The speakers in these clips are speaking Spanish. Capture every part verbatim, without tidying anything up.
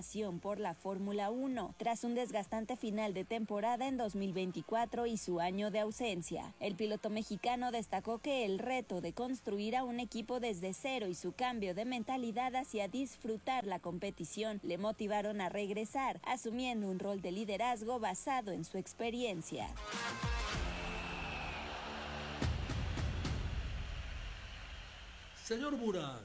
pasión por la Fórmula uno, tras un desgastante final de temporada en dos mil veinticuatro y su año de ausencia. El piloto mexicano destacó que el reto de construir a un equipo desde cero y su cambio de mentalidad hacia disfrutar la competición le motivaron a regresar, asumiendo un rol de liderazgo basado en su experiencia. Señor Burak.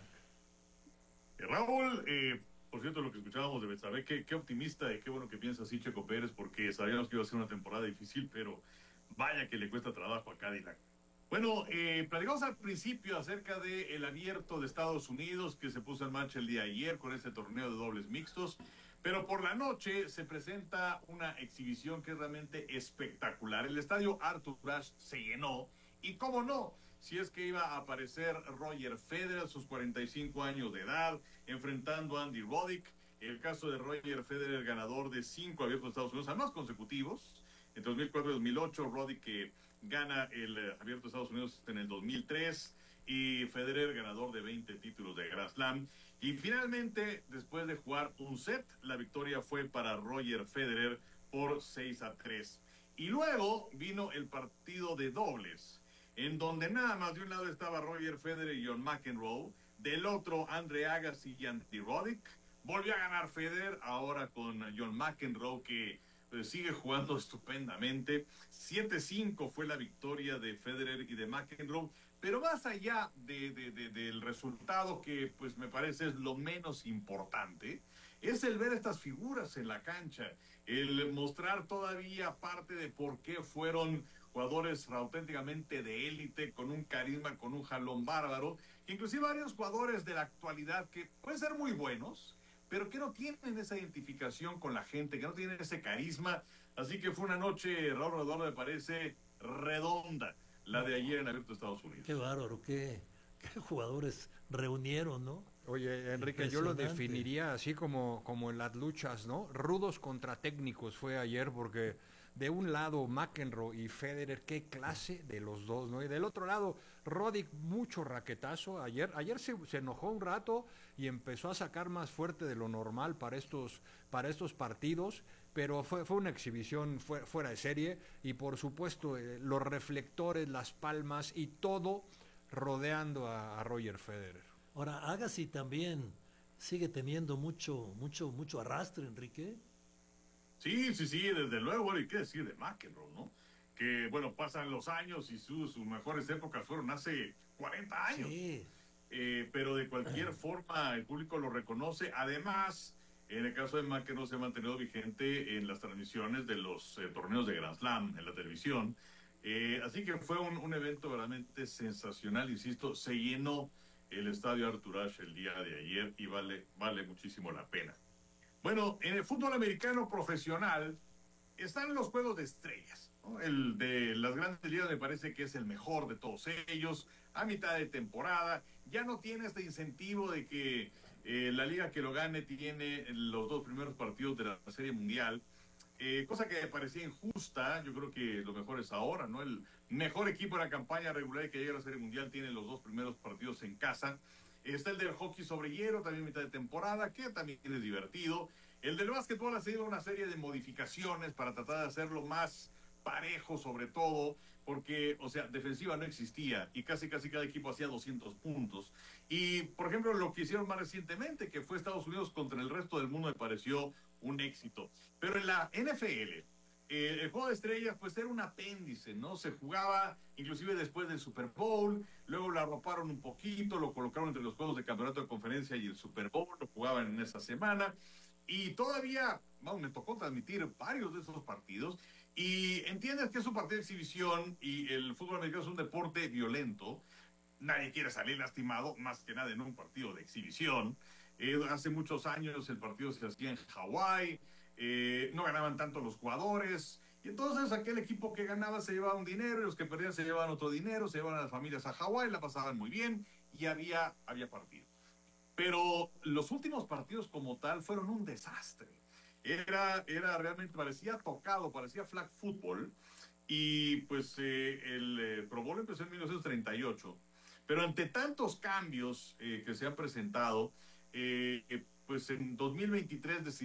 Raúl, eh, por cierto, lo que escuchábamos de Betsabe, qué, qué optimista y qué bueno que piensa así Checo Pérez, porque sabíamos que iba a ser una temporada difícil, pero vaya que le cuesta trabajo a Cadillac. Bueno, eh, platicamos al principio acerca del abierto de Estados Unidos que se puso en marcha el día de ayer con este torneo de dobles mixtos, pero por la noche se presenta una exhibición que es realmente espectacular. El estadio Arthur Ashe se llenó y, cómo no, si es que iba a aparecer Roger Federer a sus cuarenta y cinco años de edad, enfrentando a Andy Roddick. El caso de Roger Federer, ganador de cinco abiertos de Estados Unidos, además consecutivos, entre dos mil cuatro y dos mil ocho, Roddick que gana el eh, abierto de Estados Unidos en el dos mil tres, y Federer ganador de veinte títulos de Grand Slam. Y finalmente, después de jugar un set, la victoria fue para Roger Federer por seis a tres. Y luego vino el partido de dobles, en donde nada más de un lado estaba Roger Federer y John McEnroe, del otro Andre Agassi y Andy Roddick. Volvió a ganar Federer, ahora con John McEnroe, que pues, sigue jugando estupendamente. siete cinco fue la victoria de Federer y de McEnroe, pero más allá de, de, de, del resultado, que pues me parece es lo menos importante, es el ver estas figuras en la cancha, el mostrar todavía parte de por qué fueron jugadores auténticamente de élite, con un carisma, con un jalón bárbaro, inclusive varios jugadores de la actualidad que pueden ser muy buenos, pero que no tienen esa identificación con la gente, que no tienen ese carisma. Así que fue una noche, Raúl Eduardo, me parece redonda, la de ayer en Abierto de Estados Unidos. Qué bárbaro, qué, qué jugadores reunieron, ¿no? Oye, Enrique, yo lo definiría así como, como en las luchas, ¿no? Rudos contra técnicos fue ayer, porque de un lado McEnroe y Federer, qué clase de los dos, ¿no? Y del otro lado Roddick, mucho raquetazo. Ayer, ayer se, se enojó un rato y empezó a sacar más fuerte de lo normal para estos, para estos partidos, pero fue, fue una exhibición fuera, fuera de serie, y por supuesto eh, los reflectores, las palmas y todo rodeando a, a Roger Federer. Ahora, Agassi también sigue teniendo mucho, mucho, mucho arrastre, Enrique. Sí, sí, sí, desde luego, y qué decir de McEnroe, ¿no? Que, bueno, pasan los años y sus, sus mejores épocas fueron hace cuarenta años. Sí. Eh, pero de cualquier forma el público lo reconoce. Además, en el caso de McEnroe se ha mantenido vigente en las transmisiones de los eh, torneos de Grand Slam en la televisión. Eh, así que fue un, un evento verdaderamente sensacional, insisto, se llenó el estadio Arthur Ashe el día de ayer y vale, vale muchísimo la pena. Bueno, en el fútbol americano profesional están los juegos de estrellas, ¿no? El de las grandes ligas me parece que es el mejor de todos ellos, a mitad de temporada. Ya no tiene este incentivo de que eh, la liga que lo gane tiene los dos primeros partidos de la Serie Mundial. Eh, cosa que me parecía injusta. Yo creo que lo mejor es ahora, ¿no? El mejor equipo de la campaña regular que llega a la Serie Mundial tiene los dos primeros partidos en casa. Está el del hockey sobre hielo, también mitad de temporada, que también es divertido. El del básquetbol ha sido una serie de modificaciones para tratar de hacerlo más parejo, sobre todo, porque, o sea, defensiva no existía y casi casi cada equipo hacía doscientos puntos. Y, por ejemplo, lo que hicieron más recientemente, que fue Estados Unidos contra el resto del mundo, me pareció un éxito. Pero en la N F L, eh, el juego de estrellas, pues era un apéndice, ¿no? Se jugaba inclusive después del Super Bowl, luego lo arroparon un poquito, lo colocaron entre los juegos de campeonato de conferencia y el Super Bowl, lo jugaban en esa semana. Y todavía, bueno, me tocó transmitir varios de esos partidos. Y entiendes que es un partido de exhibición y el fútbol americano es un deporte violento. Nadie quiere salir lastimado, más que nada en un partido de exhibición. Eh, hace muchos años el partido se hacía en Hawái, eh, no ganaban tanto los jugadores, y entonces aquel equipo que ganaba se llevaba un dinero y los que perdían se llevaban otro dinero, se llevaban a las familias a Hawái, la pasaban muy bien y había, había partido. Pero los últimos partidos como tal fueron un desastre. Era, era realmente, parecía tocado, parecía flag football. Y pues eh, el eh, Pro Bowl empezó en mil novecientos treinta y ocho. Pero ante tantos cambios eh, que se han presentado, eh, pues en dos mil veintitrés decidieron